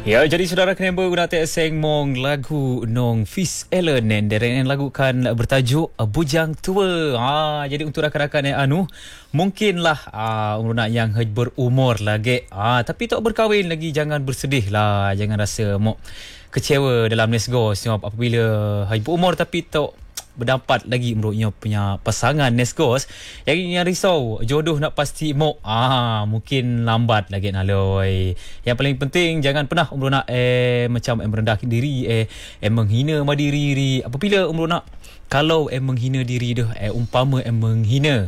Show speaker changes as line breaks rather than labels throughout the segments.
Ya, jadi saudara kena guna seng mong lagu nong Fis Ellen dan lagu kan bertajuk Bujang Tua. Jadi untuk rakan-rakan yang mungkinlah umur nak yang berumur lagi. Tapi tak berkahwin lagi, jangan bersedih lah, jangan rasa mau kecewa dalam Nesgos apabila berumur tapi tak berdapat lagi menurutnya punya pasangan Nesgos. Yang risau jodoh nak pasti mau mungkin lambat lagi naloi. Yang paling penting jangan pernah umur nak macam merendahkan diri menghina diri apabila umur nak kalau menghina diri dah umpama menghina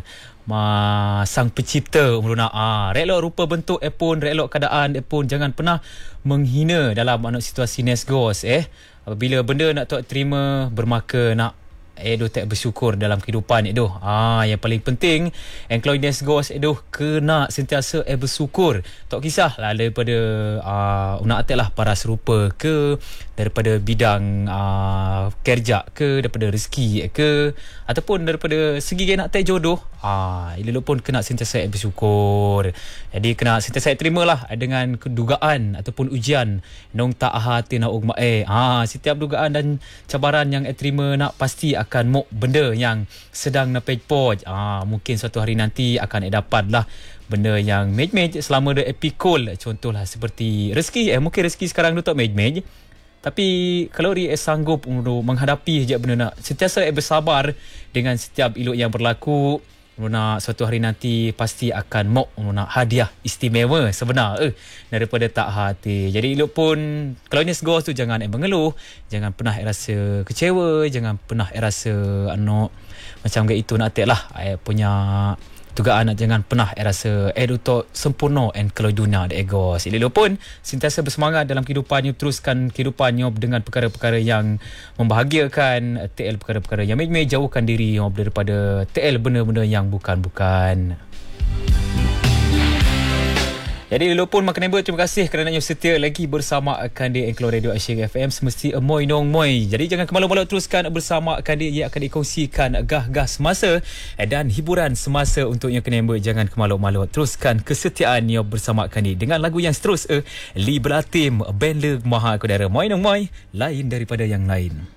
sang pencipta umur nak relok rupa bentuk pun relok keadaan pun jangan pernah menghina dalam situasi Nesgos apabila benda nak tak terima bermaka nak tak bersyukur dalam kehidupan itu. Yang paling penting kalau Nesgos kena sentiasa bersyukur. Tak kisahlah daripada nak lah para serupa ke, daripada bidang kerja ke, daripada rezeki ke, ataupun daripada segi nak jodoh. Elok pun kena sentiasa bersyukur. Jadi kena sentiasa terimalah dengan kedugaan ataupun ujian nong tak hati nak setiap dugaan dan cabaran yang terima nak pasti akan mau benda yang sedang napej-poj. Mungkin suatu hari nanti akan dapatlah benda yang mej-mej selama dia epikul. Contohlah seperti rezeki. Mungkin rezeki sekarang tu tak mej-mej, tapi kalau dia sanggup untuk menghadapi je benda nak sentiasa bersabar dengan setiap elok yang berlaku, nak suatu hari nanti pasti akan mau nak hadiah istimewa sebenar daripada tak hati. Jadi elok pun kalau Nesgos tu jangan mengeluh, jangan pernah rasa kecewa, jangan pernah rasa macam kayak itu nak lah punya tugaan, jangan pernah rasa tu sempurna kalau dunia ada ego. Elok pun sentiasa bersemangat dalam kehidupannya, teruskan kehidupannya dengan perkara-perkara yang membahagiakan, TL perkara-perkara yang jauhkan diri daripada TL benda-benda yang bukan-bukan. Jadi elok pun makan neighbor, terima kasih kerana setia lagi bersama Kandi Engklo Radio Asyik FM semesti moy nong moy. Jadi jangan kemalu-malu, teruskan bersama Kandi, ia akan dikongsikan gah-gah semasa dan hiburan semasa untuknya kena neighbor. Jangan kemalu-malu, teruskan kesetiaannya bersama Kandi dengan lagu yang seterus Li Belatim Band Leg Maha Kudara. Moy nong moy, lain daripada yang lain.